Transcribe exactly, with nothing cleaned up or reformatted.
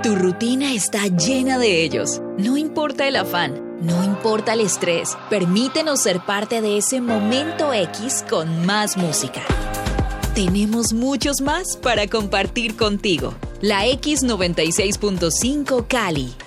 Tu rutina está llena de ellos. No importa el afán, no importa el estrés. Permítenos ser parte de ese momento X con más música. Tenemos muchos más para compartir contigo. La X noventa y seis punto cinco Cali.